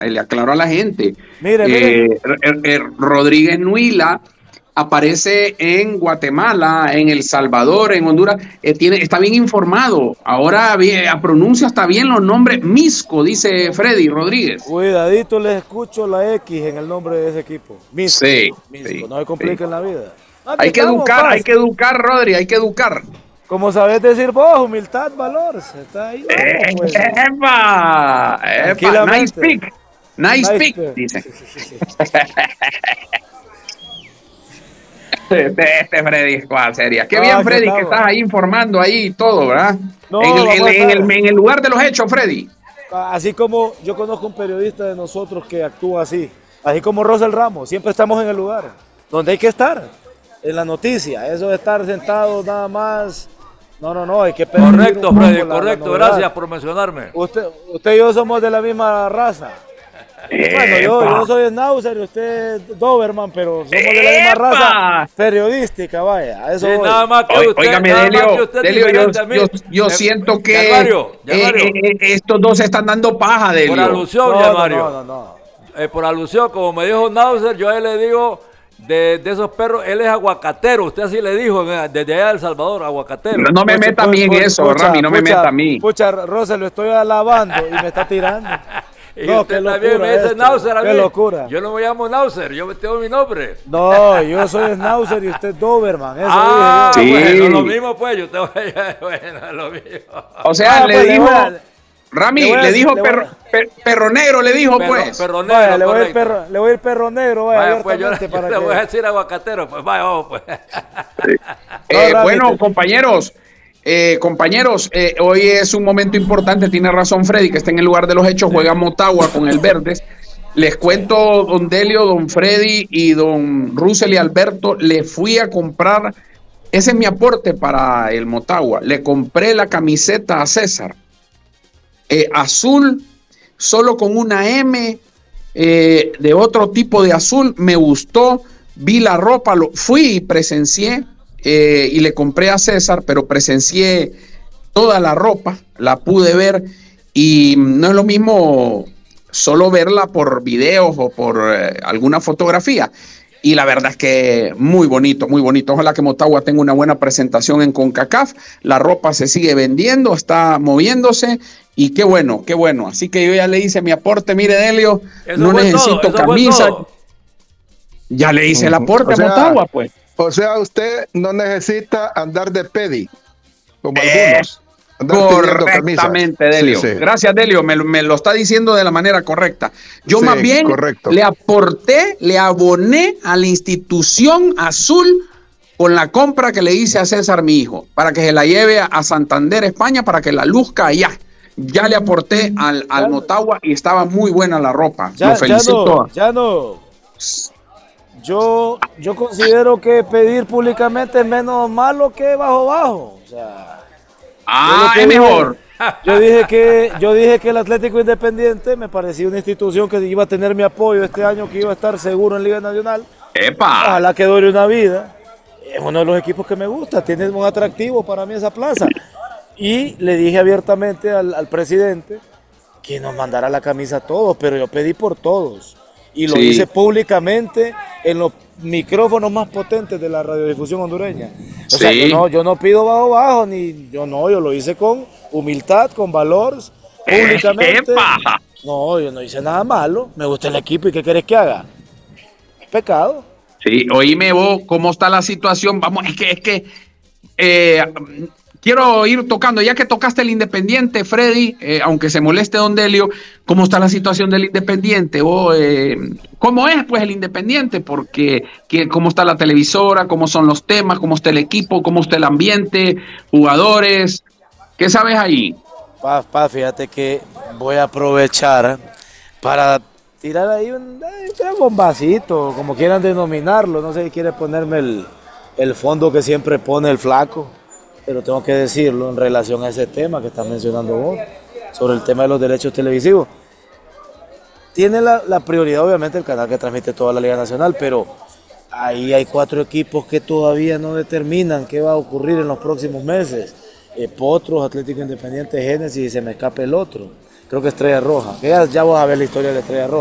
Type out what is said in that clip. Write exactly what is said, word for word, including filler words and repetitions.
le aclaro a la gente. Mire, mire. Eh, er, er, Rodríguez Nuila aparece en Guatemala, en El Salvador, en Honduras, eh, tiene, está bien informado. Ahora bien, pronuncia hasta bien los nombres. Misco, dice Freddy Rodríguez. Cuidadito, les escucho la X en el nombre de ese equipo. Misco, Sí, Misco, sí, no se sí. compliquen la vida. Aquí Hay que estamos, educar, hay paz. que educar, Rodri, hay que educar. Como sabés decir vos, humildad, valor. Está ahí, vamos, pues. ¡Epa! ¡Epa! Nice Tranquilamente. pick. Nice Nice pick, pick. dice. Sí, sí, sí, sí. Este, este Freddy, ¿cuál sería? Qué No, bien, aquí Freddy, que estás estamos. ahí informando ahí todo, ¿verdad? En No, el, en, vamos a en el, estar. en el lugar de los hechos, Freddy. Así como yo conozco un periodista de nosotros que actúa así. Así como Rosel Ramos. Siempre estamos en el lugar donde hay que estar. En la noticia. Eso de estar sentados nada más. No, no, no. Hay que percibir Correcto, un poco Freddy, la, la correcto. novedad. Gracias por mencionarme. Usted, usted y yo somos de la misma raza. Bueno, yo, yo soy Schnauzer y usted Doberman, pero somos de la misma raza ¡Epa! periodística, vaya. A eso Sí, voy. nada más que Oí- usted, Óigame, nada más que Delio, usted es Delio, yo, diferente a mí. yo, yo Eh, siento que Januario, eh, Januario, eh, eh, estos dos se están dando paja, por Delio. alusión, No, no, Januario. no, no, no. Eh, por alusión, como me dijo Nauser, yo a él le digo de, de esos perros, él es aguacatero. Usted así le dijo eh, desde allá de El Salvador, aguacatero. No, no me Pucha, meta a mí en pu- eso, pucha, Rami, no me pucha, meta a mí. Pucha, Rosa, lo estoy alabando y me está tirando. Y No, usted qué también locura me dice esto, Nauser a qué mí. locura. Yo no me llamo Nauser, yo tengo mi nombre. No, yo soy Schnauzer y usted Doberman, eso Ah, dije yo. Sí. bueno, lo mismo pues, yo tengo, bueno, lo mismo. O sea, Ah, le pues, le dijo, voy a- Rami, le voy a le decir- dijo le voy a- perro, per- perro negro, le dijo Perro, pues. perro negro, Vaya, le voy, a ir correcto. perro, le voy a ir perro negro, vaya, Vaya, pues yo, abiertamente yo para le que... voy a decir aguacatero, pues vaya, vamos pues. Eh, No, Rami, bueno, te- compañeros, eh, compañeros, eh, hoy es un momento importante, tiene razón Freddy, que está en el lugar de los hechos, juega Motagua con el Verdes. Les cuento, don Delio, don Freddy y don Russell y Alberto, le fui a comprar, ese es mi aporte para el Motagua, le compré la camiseta a César, eh, azul, solo con una M, eh, de otro tipo de azul, me gustó, vi la ropa, lo, fui y presencié, eh, y le compré a César, pero presencié toda la ropa, la pude ver, y no es lo mismo solo verla por videos o por eh, alguna fotografía. Y la verdad es que muy bonito, muy bonito. Ojalá que Motagua tenga una buena presentación en CONCACAF. La ropa se sigue vendiendo, está moviéndose y qué bueno, qué bueno. Así que yo ya le hice mi aporte, mire, Delio, Eso no fue necesito todo, eso fue camisa. todo. Ya le hice el Ujú. aporte O a sea, Motagua, pues. O sea, usted no necesita andar de pedi, como Eh, algunos. Andar pidiendo camisas. Correctamente, Delio. Sí, sí. Gracias, Delio. Me, me lo está diciendo de la manera correcta. Yo Sí, más bien correcto. le aporté, le aboné a la institución azul con la compra que le hice a César, mi hijo, para que se la lleve a, a Santander, España, para que la luzca allá. Ya le aporté al, al Motagua y estaba muy buena la ropa. Ya, lo ya felicito. no, ya no. Yo, yo considero que pedir públicamente es menos malo que bajo bajo. O sea, Ah, yo lo que es dije- mejor. Yo dije que yo dije que el Atlético Independiente me parecía una institución que iba a tener mi apoyo este año, que iba a estar seguro en Liga Nacional. Epa. Ojalá que dure una vida. Es uno de los equipos que me gusta, tiene un atractivo para mí esa plaza. Y le dije abiertamente al, al presidente que nos mandara la camisa a todos, pero yo pedí por todos. Y lo Sí. hice públicamente en los micrófonos más potentes de la radiodifusión hondureña. O sea, Sí. yo no, yo no pido bajo bajo, ni yo no, yo lo hice con humildad, con valor, públicamente. Epa. No, yo no hice nada malo, me gusta el equipo y ¿qué querés que haga? Es pecado. Sí, oíme vos, ¿cómo está la situación? Vamos, es que, es que eh, quiero ir tocando, ya que tocaste el Independiente, Freddy, eh, aunque se moleste Don Delio, ¿cómo está la situación del Independiente? O, eh, ¿cómo es pues el Independiente? Porque que, ¿cómo está la televisora? ¿Cómo son los temas? ¿Cómo está el equipo? ¿Cómo está el ambiente? ¿Jugadores? ¿Qué sabes ahí? Pa, pa, fíjate que voy a aprovechar para tirar ahí un, eh, un bombacito, como quieran denominarlo. No sé si quiere ponerme el, el fondo que siempre pone el flaco, pero tengo que decirlo en relación a ese tema que estás mencionando vos, sobre el tema de los derechos televisivos. Tiene la, la prioridad, obviamente, el canal que transmite toda la Liga Nacional, pero ahí hay cuatro equipos que todavía no determinan qué va a ocurrir en los próximos meses. Eh, Potros, Atlético Independiente, Génesis y se me escape el otro. creo que Estrella Roja. Que ya, ya vas a ver la historia de la Estrella Roja.